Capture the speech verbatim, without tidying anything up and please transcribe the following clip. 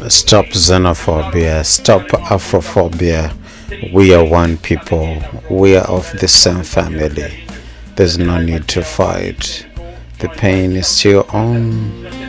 Stop xenophobia. Stop Afrophobia. We are one people. We are of the same family. There's no need to fight. The pain is still on.